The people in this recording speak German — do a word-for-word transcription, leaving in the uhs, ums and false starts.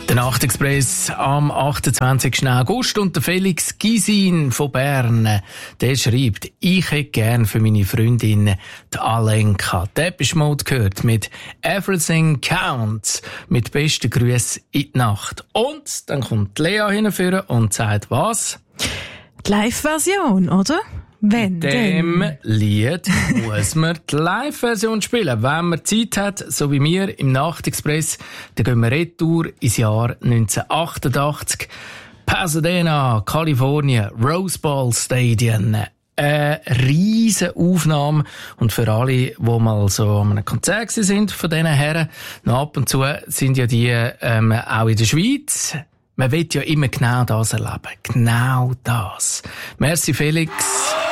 Der Nachtexpress am achtundzwanzigsten August und der Felix Gysin von Bern, der schreibt, ich hätte gern für meine Freundin, die Alenka, Depeche Mode gehört mit Everything Counts, mit besten Grüßen in die Nacht. Und dann kommt Lea hinführen und sagt was? Die Live-Version, oder? Wenn Dem denn. Lied muss man die Live-Version spielen. Wenn man Zeit hat, so wie wir im Nachtexpress, dann gehen wir retour ins Jahr neunzehnhundertachtundachtzig. Pasadena, Kalifornien, Rose Bowl Stadium. Eine riesige Aufnahme. Und für alle, die mal so an einem Konzert sind von diesen Herren, noch ab und zu sind ja die ähm, auch in der Schweiz. Man will ja immer genau das erleben. Genau das. Merci, Felix.